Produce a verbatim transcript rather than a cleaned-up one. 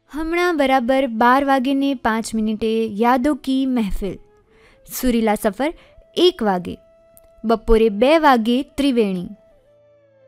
હમણાં બરાબર બાર વાગીને પાંચ મિનિટે યાદો કી મહેફિલ, સુરીલા સફર એક વાગે, બપોરે બે વાગે ત્રિવેણી,